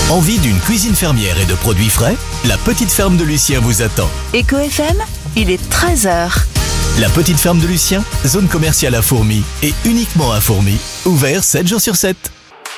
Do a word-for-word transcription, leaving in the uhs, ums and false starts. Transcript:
Envie d'une cuisine fermière et de produits frais? La petite ferme de Lucien vous attend. Eco F M, il est treize heures. La petite ferme de Lucien, zone commerciale à Fourmies et uniquement à Fourmies, ouvert sept jours sur sept.